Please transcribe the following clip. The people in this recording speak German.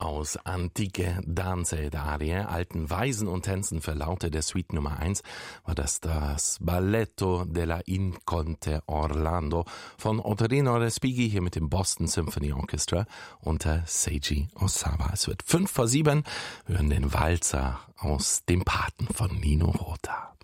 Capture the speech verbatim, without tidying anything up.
aus Antiche Danze ed Arie, alten Weisen und Tänzen für Laute der Suite Nummer eins, war das das Balletto della Inconte Orlando von Ottorino Respighi hier mit dem Boston Symphony Orchestra unter Seiji Osawa. Es wird fünf vor sieben, hören den Walzer aus dem Paten von Nino Rota.